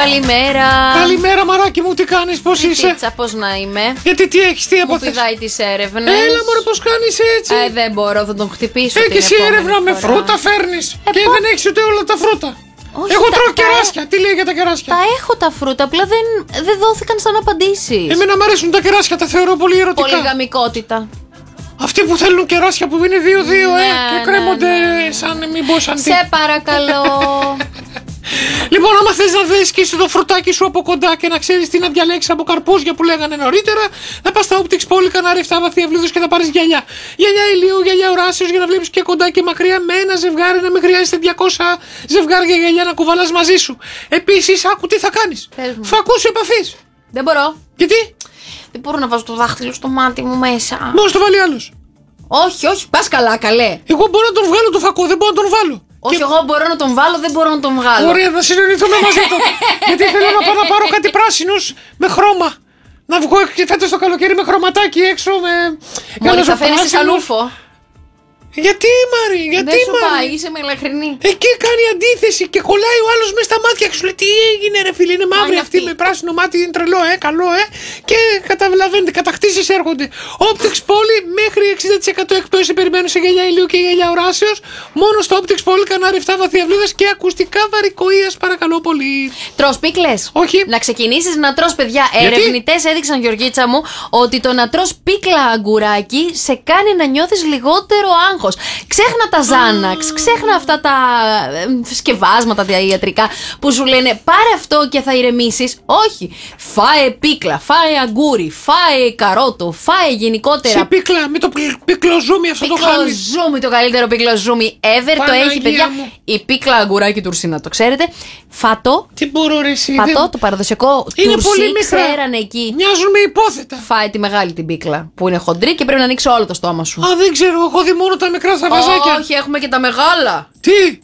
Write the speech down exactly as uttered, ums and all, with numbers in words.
Καλημέρα. Καλημέρα, μαράκι μου, τι κάνεις, πώς Τι είσαι? Πίτσα, πώς να είμαι. Γιατί τι έχεις, τι Μου αποθέσεις? πηδάει τις έρευνες. Έλα μωρέ, πώς κάνεις έτσι? Ε, δεν μπορώ, θα τον χτυπήσω. Ε, την και εσύ επόμενη έρευνα με φορά. φρούτα φέρνεις. Ε, Και πο- δεν έχεις ούτε όλα τα φρούτα. Όχι, Εγώ τα- τρώω τα- κεράσια. Τι λέει για τα κεράσια? Τα έχω τα φρούτα, απλά δεν, δεν δόθηκαν σαν απαντήσεις. Εμένα μου αρέσουν τα κεράσια, τα θεωρώ πολύ ερωτικά. Πολυγαμικότητα. Αυτοί που θέλουν κεράσια που είναι δύο δύο, Ναι, ε, και ναι, κρέμονται ναι. σαν μήπως αντί. Σε παρακαλώ. Λοιπόν, άμα θες να δεις και το φρουτάκι σου από κοντά και να ξέρεις τι να διαλέξεις από καρπούζια που λέγανε νωρίτερα, θα πας στα Optix Poly Κανάρι εφτά βαθύ αυλίδος και θα πάρεις γυαλιά. Γυαλιά ηλίου, γυαλιά οράσεως για να βλέπεις και κοντά και μακριά με ένα ζευγάρι, να μην χρειάζεται διακόσια ζευγάρια γυαλιά να κουβαλάς μαζί σου. Επίσης, άκου τι θα κάνεις. Πες μου. Φακούς επαφής. Δεν μπορώ. Γιατί? Δεν μπορώ να βάζω το δάχτυλο στο μάτι μου μέσα. Μόνος το βάλει άλλος. Όχι, όχι, πας καλά, καλέ. Εγώ μπορώ να τον βγάλω το φακό, δεν μπορώ να τον βάλω. Όχι, Και- εγώ μπορώ να τον βάλω, δεν μπορώ να τον βγάλω. Ωραία, να συνεννοηθούμε μαζί τότε. Γιατί θέλω να πάω να πάρω κάτι πράσινους με χρώμα. Να βγω φέτος το καλοκαίρι με χρωματάκι έξω. Με... Μόλι Κάνω θα φαίνεσαι πράσινο. σαν ούφο. Γιατί, Μαρή, γιατί, Δεν σου Μαρή? πάει, είσαι με ειλικρινή. Εκεί κάνει αντίθεση και κολλάει ο άλλος μέσα στα μάτια και σου λέει τι έγινε ρε φίλε, είναι μαύρη είναι αυτή αυτή. με πράσινο μάτι, είναι τρελό ε, καλό ε. Και καταλαβαίνετε, κατακτήσεις έρχονται. Optix Poly μέχρι εξήντα τοις εκατό εκπτώσεις περιμένουν σε γυαλιά ηλίου και γυαλιά οράσεως. Μόνο στο Optix Poly Κανάρι εφτά βαθύ αυλίδας και ακουστικά βαρικοΐας, παρακαλώ πολύ. Τρως πίκλες. Όχι. Να ξεκινήσεις να τρως, παιδιά. Γιατί? Ερευνητές έδειξαν, Γεωργίτσα μου, ότι το να τρως πίκλα αγκουράκι σε κάνει να νιώθεις λιγότερο άγχος. Ξέχνα τα Ζάναξ, ξέχνα αυτά τα ε, σκευάσματα τα ιατρικά που σου λένε πάρε αυτό και θα ηρεμήσεις. Όχι. Φάε πίκλα, φάε αγκούρι, φάε καρότο, φάε γενικότερα. Σε πίκλα, με το πι- πυκλοζούμι αυτό το χάλι. Πυκλοζούμι, το καλύτερο πυκλοζούμι ever. Το Παναγία έχει, παιδιά. μου. Η πίκλα αγκουράκι τουρσίνα, το ξέρετε. Φάτο. Τι μπορώ ρε εσύ. Πατώ δεν- το παραδοσιακό Είναι τουρσί, πολύ μικρά. ξέρανε εκεί. Μοιάζουν με υπόθετα. Φάει τη μεγάλη την πίκλα που είναι χοντρή και πρέπει να ανοίξει όλο το στόμα σου. Α, δεν ξέρω, έχω δει μόνο τα μικρά στα βαζάκια. Όχι, έχουμε και τα μεγάλα. Τι?